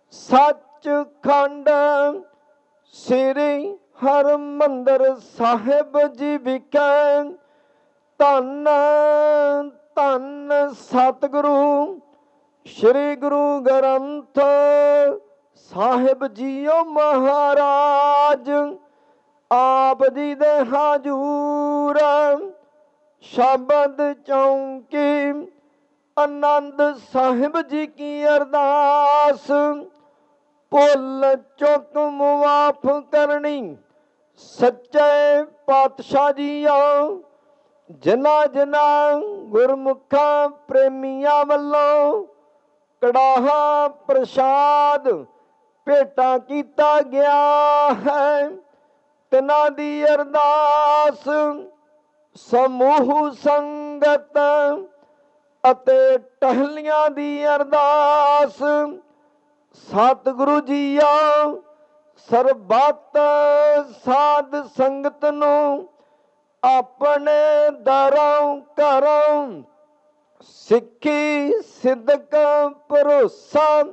ਸੱਚਖੰਡ ਸ੍ਰੀ ਹਰਿਮੰਦਰ ਸਾਹਿਬ ਜੀ ਵਿਖੇ ਧੰਨ ਧੰਨ ਸਤਿਗੁਰੂ ਸ੍ਰੀ ਗੁਰੂ ਗ੍ਰੰਥ ਸਾਹਿਬ ਜੀਓ ਮਹਾਰਾਜ ਆਪ ਜੀ ਦੇ ਹਾਜ਼ੂਰ ਸ਼ਬਦ ਚੌਂਕੀ ਆਨੰਦ ਸਾਹਿਬ ਜੀ ਕੀ ਅਰਦਾਸ ਭੁੱਲ ਚੁੱਕ ਮੁਆਫ ਕਰਨੀ ਸੱਚੇ ਪਾਤਸ਼ਾਹ ਜੀਓ ਜਿਨ੍ਹਾਂ ਜਿਨ੍ਹਾਂ ਗੁਰਮੁਖਾਂ ਪ੍ਰੇਮੀਆਂ ਵੱਲੋਂ ਕੜਾਹਾ ਪ੍ਰਸ਼ਾਦ ਭੇਟਾ ਕੀਤਾ ਗਿਆ ਹੈ ਤਿਨਾਂ ਦੀ ਅਰਦਾਸ ਸਮੂਹ ਸੰਗਤ ਅਤੇ ਟਹਿਲੀਆਂ ਦੀ ਅਰਦਾਸ ਸਤਿਗੁਰੂ ਜੀਓ ਸਰਬੱਤ ਸਾਧ ਸੰਗਤ ਨੂੰ ਆਪਣੇ ਦਰੋਂ ਘਰੋਂ ਸਿੱਖੀ ਸਿਦਕ ਭਰੋਸਾ